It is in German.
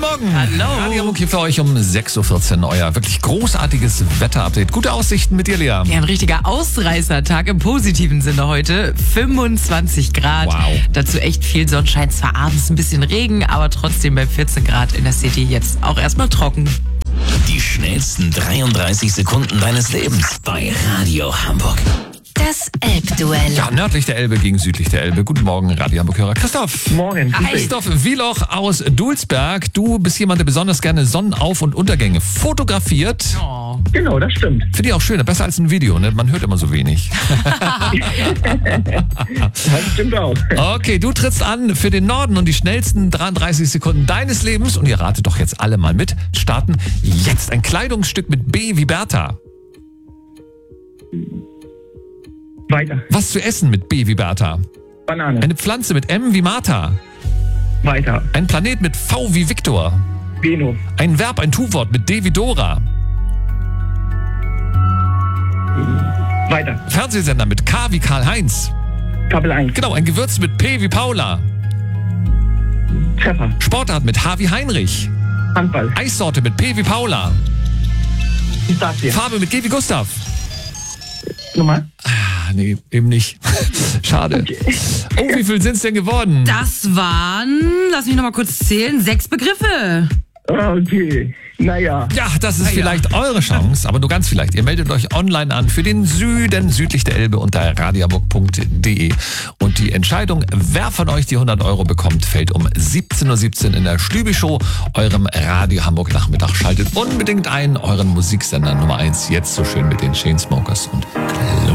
Morgen. Hallo. Radio Hamburg hier für euch um 6.14 Uhr. Euer wirklich großartiges Wetter-Update. Gute Aussichten mit dir, Lea. Ja, ein richtiger Ausreißertag im positiven Sinne heute. 25 Grad. Wow. Dazu echt viel Sonnenschein. Zwar abends ein bisschen Regen, aber trotzdem bei 14 Grad in der City jetzt auch erstmal trocken. Die schnellsten 33 Sekunden deines Lebens bei Radio Hamburg. Das Elbduell. Ja, nördlich der Elbe gegen südlich der Elbe. Guten Morgen, Radio Hamburg-Hörer Christoph. Morgen. Christoph Wieloch aus Dulsberg. Du bist jemand, der besonders gerne Sonnenauf- und Untergänge fotografiert. Oh. Genau, das stimmt. Finde ich auch schön, besser als ein Video, ne? Man hört immer so wenig. Das stimmt auch. Okay, du trittst an für den Norden und die schnellsten 33 Sekunden deines Lebens. Und ihr ratet doch jetzt alle mal mit. Starten jetzt ein Kleidungsstück mit B wie Bertha. Weiter. Was zu essen mit B wie Bertha. Banane. Eine Pflanze mit M wie Martha. Weiter. Ein Planet mit V wie Viktor. Venus. Ein Verb, ein Tu-Wort mit D wie Dora. Weiter. Fernsehsender mit K wie Karl-Heinz. Kabel 1. Genau, ein Gewürz mit P wie Paula. Pfeffer. Sportart mit H wie Heinrich. Handball. Eissorte mit P wie Paula. Pistazie. Farbe mit G wie Gustav. Nochmal. Ah, nee, eben nicht. Schade. Oh, wie viel sind's denn geworden? Das waren, lass mich noch mal kurz zählen, 6 Begriffe. Okay. Naja. Ja, das ist vielleicht eure Chance, aber nur ganz vielleicht. Ihr meldet euch online an für den Süden, südlich der Elbe unter radiohamburg.de. Und die Entscheidung, wer von euch die 100 Euro bekommt, fällt um 17.17 Uhr in der Stübi-Show, eurem Radio Hamburg Nachmittag. Schaltet unbedingt ein, euren Musiksender Nummer 1, jetzt so schön mit den Chainsmokers und Close.